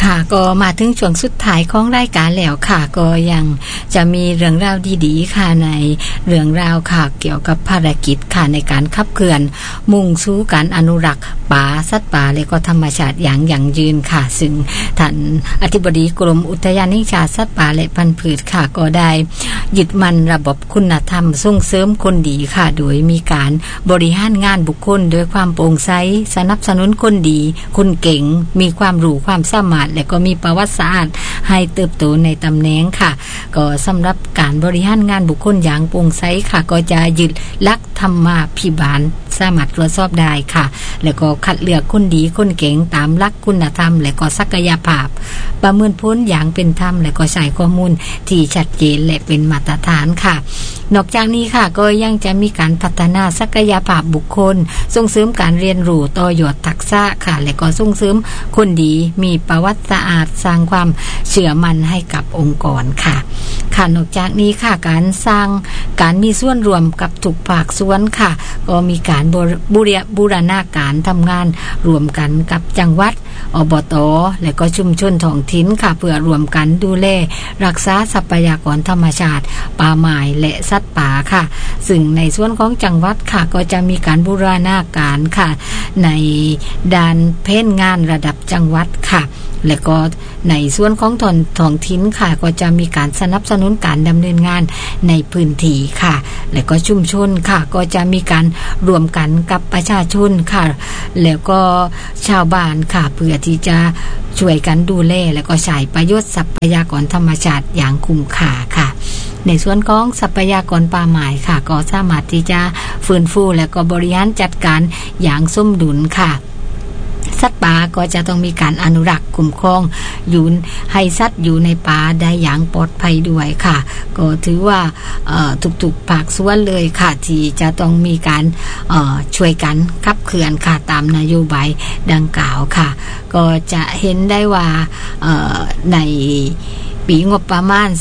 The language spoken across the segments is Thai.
ค่ะก็มาถึงช่วงสุดท้ายของรายการแล้วค่ะก็ยังจะมีเรื่องราวดีๆค่ะในเรื่องราวค่ะเกี่ยวกับภารกิจค่ะในการขับเคลื่อนมุ่งสู่การอนุรักษ์ป่าสัตว์ป่าและก็ธรรมชาติอย่างยั่งยืนค่ะซึ่งท่านอธิบดีกรมอุทยานแห่งชาติสัตว์ป่าและพันธุ์พืชค่ะก็ได้ยึดมั่นระบบคุณธรรมส่งเสริมคนดีค่ะโดยมีการบริหารงานบุคคลด้วยความโปร่งใสสนับสนุนคนดีคนเก่งมีความรู้ความสามารถและก็มีประวัติศาสตร์ให้เติบโตในตำแหน่งค่ะก็สำหรับการบริหารงานบุคคลอย่างโปร่งใสค่ะก็จะยึดหลักธรรมาภิบาลสามารถตรวจสอบได้ค่ะแล้วก็คัดเลือกคนดีคนเก่งตามหลักคุณธรรมและก็ศักยภาพประเมินผลอย่างเป็นธรรมและก็ใช้ข้อมูลที่ชัดเจนและเป็นมาตรฐานค่ะนอกจากนี้ค่ะก็ยังจะมีการพัฒนาศักยภาพบุคคลส่งเสริมการเรียนรู้ต่อยอดทักษะค่ะและก็ส่งเสริมคนดีมีประวัติสะอาดสร้างความเชื่อมั่นให้กับองค์กรค่ะค่ะนอกจากนี้ค่ะการมีส่วนรวมกับทุกภาคส่วนค่ะก็มีการบูรณาการทำงานรวมกันกับจังหวัดอบต.และก็ชุมชนท้องถิ่นค่ะเพื่อรวมกันดูแลรักษาทรัพยากรธรรมชาติป่าไม้และสัตว์ป่าค่ะซึ่งในส่วนของจังหวัดค่ะก็จะมีการบูรณาการค่ะในด้านแผนงานระดับจังหวัดค่ะและก็ในส่วนของท้องถิ่นค่ะก็จะมีการสนับสนุนการดำเนินงานในพื้นที่ค่ะและก็ชุมชนค่ะก็จะมีการรวมกันกับประชาชนค่ะแล้วก็ชาวบ้านค่ะเพื่อที่จะช่วยกันดูแลและก็ใช้ประโยชน์ทรัพยากรธรรมชาติอย่างคุ้มค่าค่ะในส่วนของทรัพยากรป่าไม้ค่ะก็สามารถที่จะฟื้นฟูและก็บริหารจัดการอย่างสมดุลค่ะสัตว์ป่าก็จะต้องมีการอนุรักษ์คุ้มครองอยู่ให้สัตว์อยู่ในป่าได้อย่างปลอดภัยด้วยค่ะก็ถือว่าทุกๆภาคส่วนเลยค่ะที่จะต้องมีการช่วยกันขับเคลื่อนค่ะตามนโยบายดังกล่าวค่ะก็จะเห็นได้ว่าในปีงบประมาณ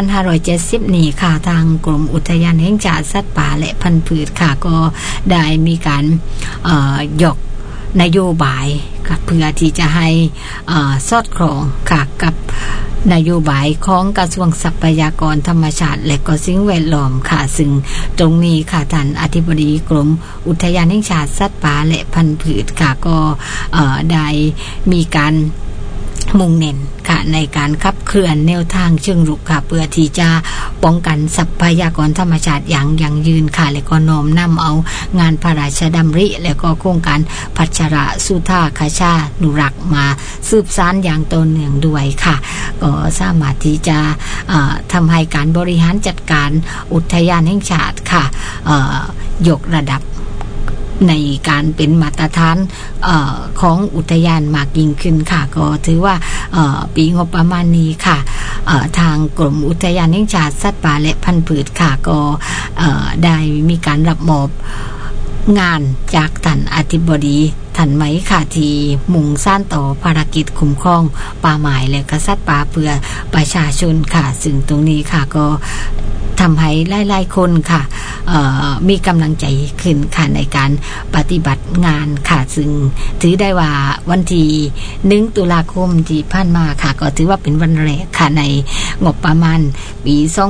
2570 นี้ค่ะทางกรมอุทยานแห่งชาติสัตว์ป่าและพันธุ์พืชค่ะก็ได้มีการยกนโยบายเพื่อที่จะให้สอดคล้องค่ะกับนโยบายของกระทรวงทรัพยากรธรรมชาติและก็สิ่งแวดล้อมค่ะซึ่งตรงนี้ค่ะท่านอธิบดีกรมอุทยานแห่งชาติสัตว์ป่าและพันธุ์พืชค่ะก็ได้มีการมุ่งเน้นค่ะในการขับเคลื่อนแนวทางเชิงรุกค่ะเพื่อที่จะป้องกันทรัพยากรธรรมชาติอย่างยั่งยืนค่ะและก็น้อมนำเอางานพระราชดำริและก็โครงการพัชรสุธาคชานุรักษ์มาสืบสานอย่างต่อเนื่องด้วยค่ะก็สามารถที่จะทำให้การบริหารจัดการอุทยานแห่งชาติค่ะยกระดับในการเป็นมาตรฐานของอุทยานมากยิ่งขึ้นค่ะก็ถือว่าปีงบประมาณนี้ค่ะทางกรมอุทยานแห่งชาติสัตว์ป่าและพันธุ์พืชค่ะก็ได้มีการรับมอบงานจากท่านอธิบดีท่านไหมค่ะที่มุ่งสร้างต่อภารกิจคุ้มครองป่าไม้และก็สัตว์ป่าเพื่อประชาชนค่ะซึ่งตรงนี้ค่ะก็ทำให้หลายๆคนค่ะมีกำลังใจขึ้นค่ะในการปฏิบัติงานค่ะซึ่งถือได้ว่าวันที่1 ตุลาคมที่ผ่านมาค่ะก็ถือว่าเป็นวันแรกค่ะในงบประมาณปี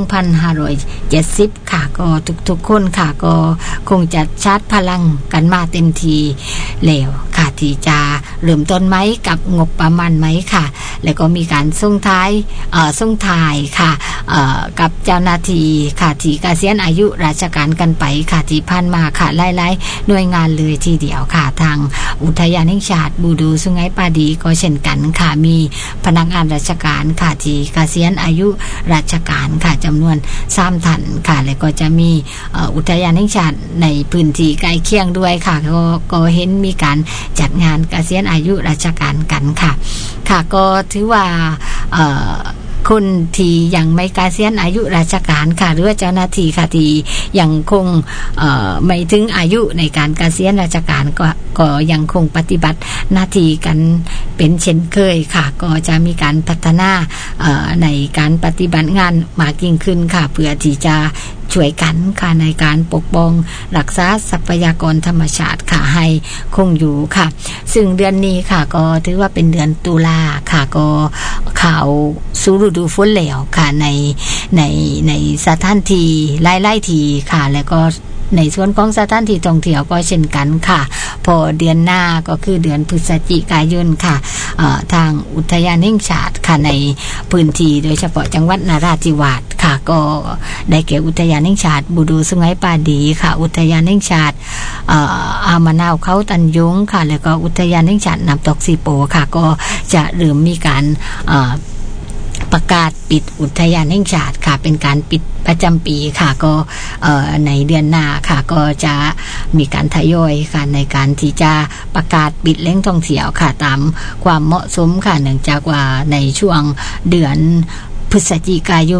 2570 ค่ะก็ทุกๆคนค่ะก็คงจะชาร์จพลังกันมาเต็มทีแล้วค่ะที่จะเริ่มต้นไหมกับงบประมาณไหมค่ะแล้วก็มีการส่งท้ายค่ะกับเจ้าหน้าที่ค่ะที่เกษียณอายุราชการกันไปค่ะที่ผ่านมาค่ะหลายๆหน่วยงานเลยทีเดียวค่ะทางอุทยานแห่งชาติบูดูสุไหงปาดีก็เช่นกันค่ะมีพนักงานราชการค่ะที่เกษียณอายุราชการค่ะจำนวน3 ท่านค่ะแล้วก็จะมีอุทยานแห่งชาติในพื้นที่ใกล้เคียงด้วยค่ะก็เห็นมีการจัดงานเกษียณอายุราชการกันค่ะค่ะก็ถือว่าคนที่ยังไม่เกษียณอายุราชการค่ะหรือว่าเจ้าหน้าที่ค่ะที่ยังคงไม่ถึงอายุในการเกษียณราชการก็ยังคงปฏิบัติหน้าที่กันเป็นเป็นเช่นเคยค่ะก็จะมีการพัฒนาในการปฏิบัติงานมากยิ่งขึ้นค่ะเพื่อที่จะช่วยกันค่ะในการปกป้องรักษาทรัพยากรธรรมชาติค่ะให้คงอยู่ค่ะซึ่งเดือนนี้ค่ะก็ถือว่าเป็นเดือนตุลาค่ะก็เข้าสู่ฤดูฝนแล้วค่ะในสถานที่หลายๆที่ค่ะแล้วก็ในส่วนของสถานที่ท่องเที่ยวก็เช่นกันค่ะพอเดือนหน้าก็คือเดือนพฤศจิกายนค่ะทางอุทยานแห่งชาติค่ะในพื้นที่โดยเฉพาะจังหวัดนราธิวาสค่ะก็ได้แก่อุทยานแห่งชาติบูดูสุไหงปาดีค่ะอุทยานแห่งชาติอามะนาวเขาตันยงค่ะแล้วก็อุทยานแห่งชาติน้ำตกสีโปค่ะก็จะเริ่มมีการประกาศปิดอุทยานแห่งชาติค่ะเป็นการปิดประจำปีค่ะก็ในเดือนหน้าค่ะก็จะมีการทยอยค่ะในการที่จะประกาศปิดแหล่งท่องเที่ยวค่ะตามความเหมาะสมค่ะเนื่องจากว่าในช่วงเดือนพฤศจิกาย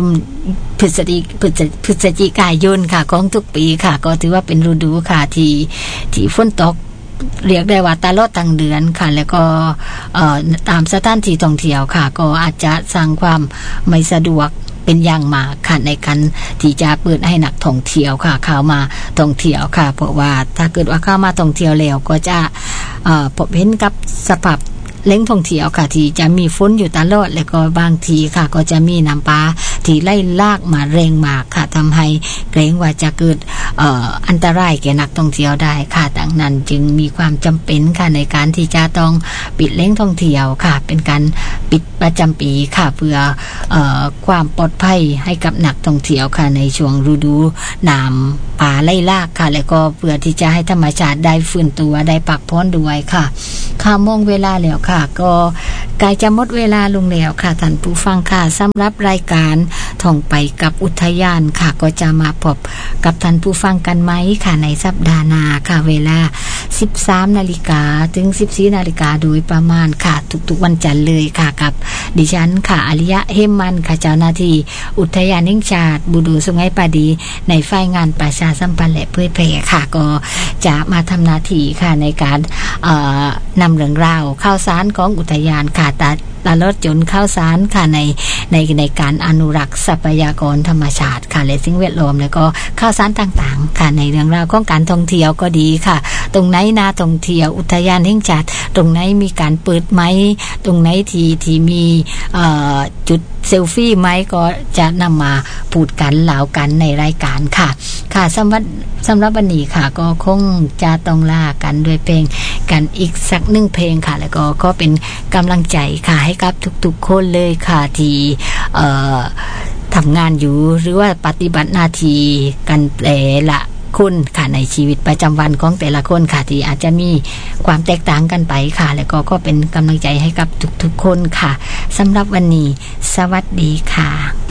นค่ะของทุกปีค่ะก็ถือว่าเป็นฤดูค่ะที่ฝนตกเรียกได้ว่าตลอดทั้งเดือนค่ะแล้วก็ตามสถานที่ท่องเที่ยวค่ะก็อาจจะสร้างความไม่สะดวกเป็นอย่างมากค่ะในการที่จะเปิดให้นักท่องเที่ยวค่ะเข้ามาท่องเที่ยวค่ะเพราะว่าถ้าเกิดว่าเข้ามาท่องเที่ยวแล้วก็จะพบเห็นกับสภาพแหล่งท่องเที่ยวค่ะที่จะมีฝนอยู่ตลอดแล้วก็บางทีค่ะก็จะมีน้ำป่าที่ไล่ลากมาแรงมากค่ะทำให้เกรงว่าจะเกิดอันตรายแก่นักท่องเที่ยวได้ค่ะดังนั้นจึงมีความจำเป็นค่ะในการที่จะต้องปิดแหล่งท่องเที่ยวค่ะเป็นการปิดประจำปีค่ะเพื่อความปลอดภัยให้กับนักท่องเที่ยวค่ะในช่วงฤดูน้ำป่าไล่ลากค่ะแล้วก็เพื่อที่จะให้ธรรมชาติได้ฟื้นตัวได้พักผ่อนด้วยค่ะค่ะมองเวลาแล้วค่ะก็ใกล้จะหมดเวลาลงแล้วค่ะท่านผู้ฟังค่ะสำหรับรายการท่องไปกับอุทยานค่ะก็จะมาพบกับท่านผู้ฟังกันไหมค่ะในสัปดาห์หน้าค่ะเวลา 13:00 นถึง 14:00 นโดยประมาณค่ะทุกๆวันจันทร์เลยค่ะกับดิฉันค่ะอริยะเฮมมันค่ะเจ้าหน้าที่อุทยานแห่งชาติบูดูสุไหงปาดีในฝ่ายงานประชาสัมพันธ์และเผยแพร่ค่ะก็จะมาทำหน้าที่ค่ะในการนำเรื่องราวข่าวสารของอุทยานค่ะตลอดจนข่าวสารค่ะในการอนุรักษ์ทรัพยากรธรรมชาติค่ะและสิ่งแวดล้อมแล้วก็ข่าวสารต่างๆค่ะในเรื่องราวของการท่องเที่ยวก็ดีค่ะตรงไหนน่าท่องเที่ยวอุทยานแห่งชาติตรงไหนมีการเปิดไหมตรงไหนที่มีจุดเซลฟี่ไหมก็จะนำมาพูดกันเล่ากันในรายการค่ะค่ะสำหรับวันนี้ค่ะก็คงจะต้องลากันด้วยเพลงกันอีกสักหนึ่งเพลงค่ะแล้วก็เป็นกำลังใจค่ะให้กับทุกๆคนเลยค่ะที่ทำงานอยู่หรือว่าปฏิบัติหน้าที่กันแต่ละคนค่ะในชีวิตประจำวันของแต่ละคนค่ะที่อาจจะมีความแตกต่างกันไปค่ะแล้วก็เป็นกำลังใจให้กับทุกๆคนค่ะสำหรับวันนี้สวัสดีค่ะ